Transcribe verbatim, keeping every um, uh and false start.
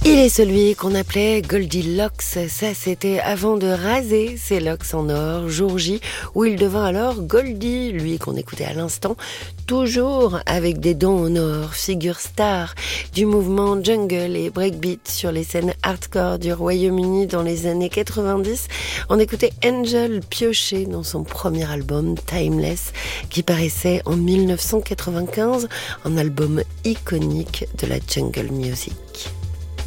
Il est celui qu'on appelait Goldilocks, ça c'était avant de raser ses locks en or, jour J, où il devint alors Goldie, lui qu'on écoutait à l'instant, toujours avec des dents en or, figure star du mouvement jungle et breakbeat sur les scènes hardcore du Royaume-Uni dans les années quatre-vingt-dix. On écoutait Angel piocher dans son premier album Timeless, qui paraissait en mille neuf cent quatre-vingt-quinze, un album iconique de la jungle music.